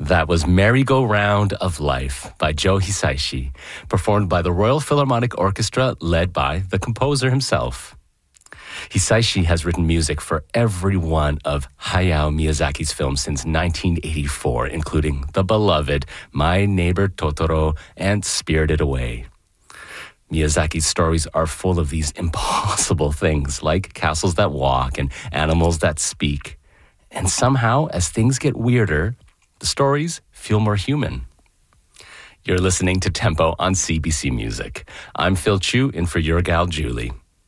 That was Merry-Go-Round of Life by Joe Hisaishi, performed by the Royal Philharmonic Orchestra led by the composer himself. Hisaishi has written music for every one of Hayao Miyazaki's films since 1984, including the beloved My Neighbor Totoro and Spirited Away. Miyazaki's stories are full of these impossible things like castles that walk and animals that speak. And somehow, as things get weirder, the stories feel more human. You're listening to Tempo on CBC Music. I'm Phil Chu, in for your gal Julie.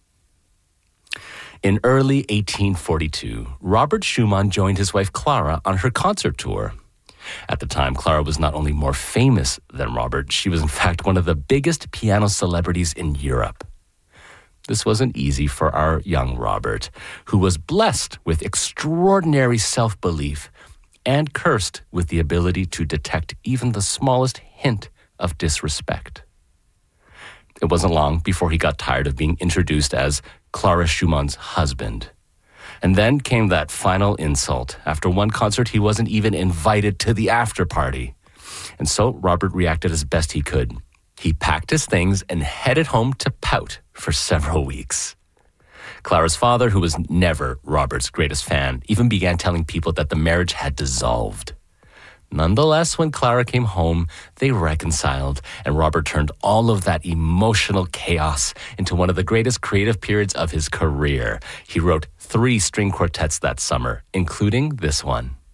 In early 1842, Robert Schumann joined his wife Clara on her concert tour. At the time, Clara was not only more famous than Robert, she was in fact one of the biggest piano celebrities in Europe. This wasn't easy for our young Robert, who was blessed with extraordinary self-belief and cursed with the ability to detect even the smallest hint of disrespect. It wasn't long before he got tired of being introduced as Clara Schumann's husband. And then came that final insult. After one concert, he wasn't even invited to the after party. And so Robert reacted as best he could. He packed his things and headed home to pout for several weeks. Clara's father, who was never Robert's greatest fan, even began telling people that the marriage had dissolved. Nonetheless, when Clara came home, they reconciled, and Robert turned all of that emotional chaos into one of the greatest creative periods of his career. He wrote 3 string quartets that summer, including this one.